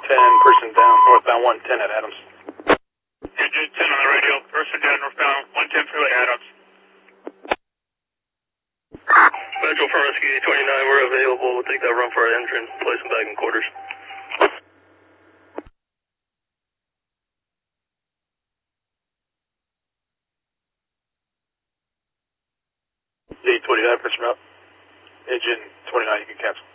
person down, northbound 110 at Adams. Engine 10 on the radio, person down, northbound 110 for Adams. Metro for Rescue 29, we're available. We'll take that run for our engine, place them back in quarters. D29, person route. Engine 29, you can cancel.